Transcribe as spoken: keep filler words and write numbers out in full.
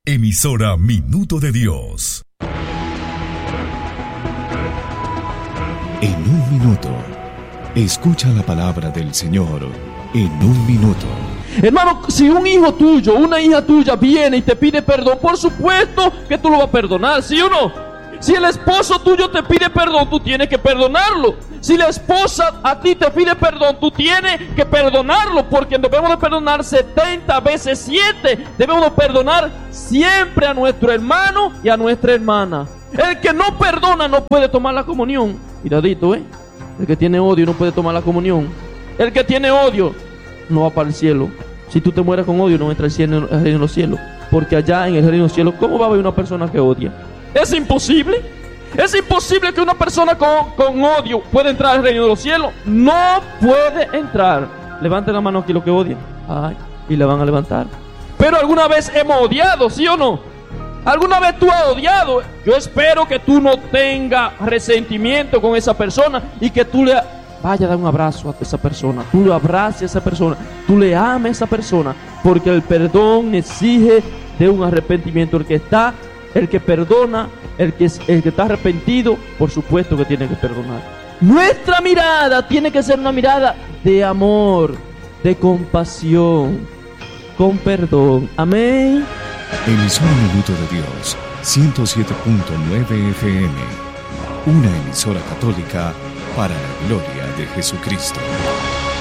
Emisora Minuto de Dios. En un minuto, escucha la palabra del Señor. En un minuto. Hermano, si un hijo tuyo, una hija tuya viene y te pide perdón, por supuesto que tú lo vas a perdonar, ¿sí o no? Si el esposo tuyo te pide perdón, tú tienes que perdonarlo. Si la esposa a ti te pide perdón, tú tienes que perdonarlo, porque debemos de perdonar setenta veces siete. Debemos de perdonar siempre a nuestro hermano y a nuestra hermana. El que no perdona no puede tomar la comunión. Miradito, ¿eh? El que tiene odio no puede tomar la comunión. El que tiene odio no va para el cielo. Si tú te mueres con odio, no entra al cielo, al reino de los cielos. Porque allá en el reino de los cielos, ¿cómo va a haber una persona que odia? Es imposible. Es imposible que una persona con, con odio pueda entrar al reino de los cielos. No puede entrar. Levanten la mano aquí los que odian. Ay, y la van a levantar. Pero alguna vez hemos odiado, ¿sí o no? ¿Alguna vez tú has odiado? Yo espero que tú no tengas resentimiento con esa persona y que tú le vaya a dar un abrazo a esa persona. Tú le abraces a esa persona. Tú le ames a esa persona. Porque el perdón exige de un arrepentimiento. El que está, el que perdona, el que, el que está arrepentido, por supuesto que tiene que perdonar. Nuestra mirada tiene que ser una mirada de amor, de compasión, con perdón. Amén. Emisora Minuto de Dios, ciento siete punto nueve F M. Una emisora católica para la gloria de Jesucristo.